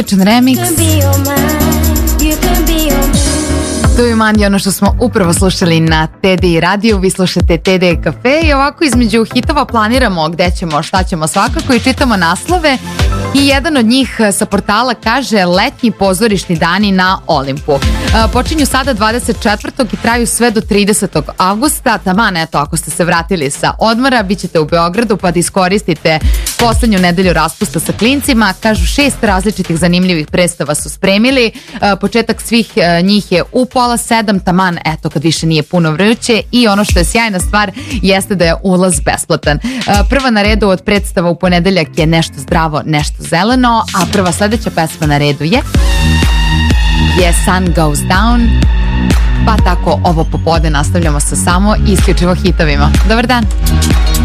odličan remix. To je Mandi, ono što smo upravo slušali na TD radiju. Vi slušate TD Cafe i ovako između hitova planiramo gde ćemo, šta ćemo svakako i čitamo naslove. I jedan od njih sa portala kaže letnji pozorišni dani na Olimpu. Počinju sada 24. i traju sve do 30. avgusta. Taman, eto, ako ste se vratili sa odmora, bit ćete u Beogradu pa da iskoristite poslednju nedelju raspusta sa klincima. Kažu 6 različitih zanimljivih predstava su spremili. Početak svih njih je u 6:30, taman, eto, kad više nije puno vruće. I ono što je sjajna stvar jeste da je ulaz besplatan. Prva na redu od predstava u ponedeljak je Nešto zdravo, nešto zeleno, a prva sledeća pesma na redu je Sun Goes Down. Pa tako ovo popodne nastavljamo sa samo isključivo hitovima. Dobar dan!